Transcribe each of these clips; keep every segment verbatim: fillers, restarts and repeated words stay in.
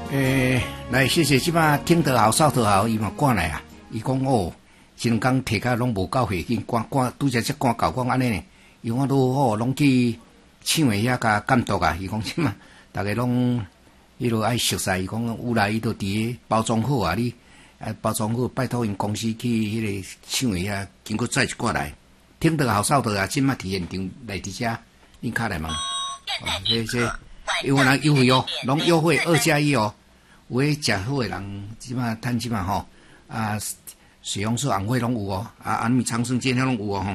诶，来谢谢，即摆听得好，扫得好，伊嘛赶来啊。伊讲哦，真工摕甲拢无够回去，赶赶拄则只赶到讲安尼呢。伊讲都好，拢去抢诶遐甲监督啊。伊讲即嘛，逐个拢伊都爱熟悉。伊讲有来，伊都伫个包装好啊，你啊包装好，拜托因公司去迄个抢诶遐，经过载一挂来。听得好，扫得啊，即摆伫现场来伫遮，恁卡来问。哦，这这有人优惠哦，拢优惠二加一哦。有诶食好诶人，即摆趁即摆吼啊，水红素红会拢有哦，啊安米长生健遐拢有哦吼。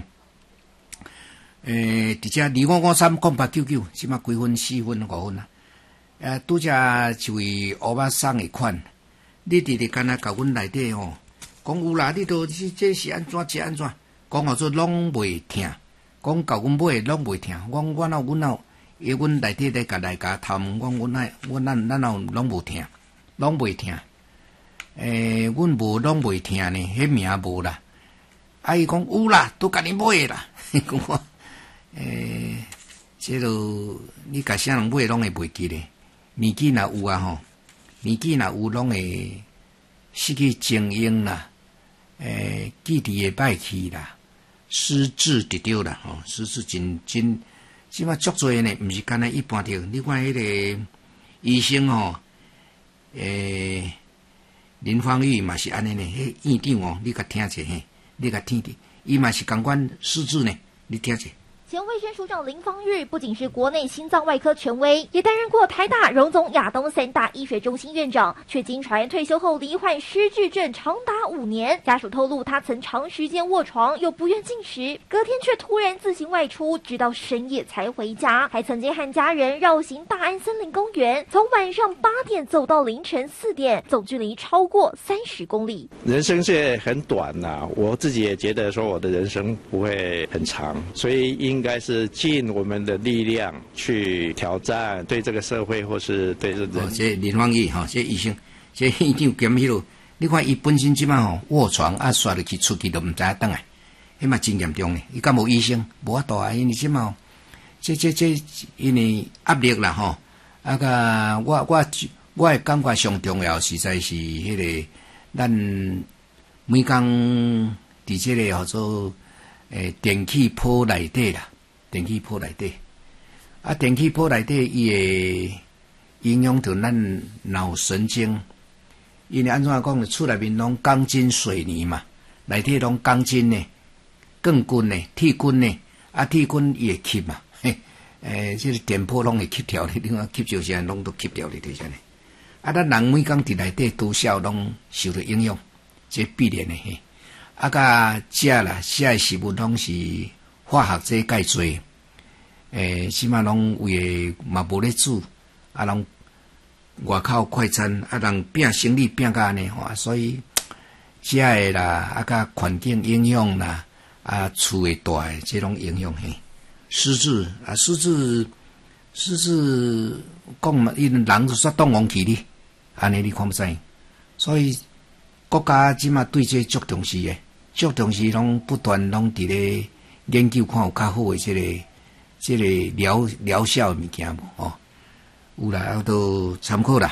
诶，伫遮二五五三空八九九，即摆几分四分五分啊。诶，拄则一位乌巴送诶款，你直直干那甲阮内底吼，讲有啦，你都这这是安怎，这安怎？讲好做拢袂听，讲甲阮买拢袂听，我我哪阮哪，伊阮内底咧甲来甲头问，讲阮哪阮咱咱哪拢无听。拢袂听，诶，阮无拢袂听呢，迄名无啦。啊，伊讲有啦，都甲你买啦。伊讲我，诶，这落你甲啥人买拢会袂记咧。年纪若有啊吼，年纪若有拢会失去精英啦，诶，记忆会歹去啦，失智直着啦吼，失智真真，即摆足多呢，毋是干那一般着。你看迄个医生吼。诶，林芳玉嘛是安尼呢，迄院长哦，你甲听者嘿，你甲听者，伊嘛是共款失智呢，你听者。 前卫生署长林芳玉不仅是国内心脏外科权威，也担任过台大、荣总、亚东三大医学中心院长，却经传退休后罹患失智症长达五年。家属透露，他曾长时间卧床，又不愿进食，隔天却突然自行外出，直到深夜才回家。还曾经和家人绕行大安森林公园，从晚上八点走到凌晨四点，总距离超过三十公里。 人生是很短呐、啊，我自己也觉得说我的人生不会很长，所以应该是尽我们的力量去挑战，对这个社会或是对这人。 哦，这林芳玉哈，这医生，这院长兼迄落，你看伊本身即摆吼卧床啊，刷入去出去都毋知影倒来，迄嘛真严重呢。伊敢无医生，无法度啊，因为即摆这这这因为压力啦吼，啊个我我我会感觉上重要，实在是迄、那个咱每工伫这个叫做诶电气波内底啦。电气波内底，啊，电气波内底伊会影响到咱脑神经。因为安怎讲？厝内面拢钢筋水泥嘛，内底拢钢筋呢、钢筋呢、铁筋呢，啊，铁筋伊会吸嘛，嘿，诶，这个电波拢会吸掉咧，你看吸着啥，拢都吸掉咧，对啥呢？啊，咱人每工伫内底多少拢受到影响，这必然的嘿。啊，甲食啦，食诶食物拢是。化学剂介多，诶，起码拢为嘛无咧煮，啊，人外口快餐，啊，人拼生理拼甲安尼吼，所以食诶啦，啊，甲环境影响啦，啊，厝诶大诶，这种影响嘿，失智啊，失智，失智讲嘛，伊人就煞动亡去哩，安尼你看不知？所以国家即马对这足重视诶，足重视拢不断拢伫咧。研究看有较好诶，即个即个疗疗效诶物件无吼，有啦，都参考啦。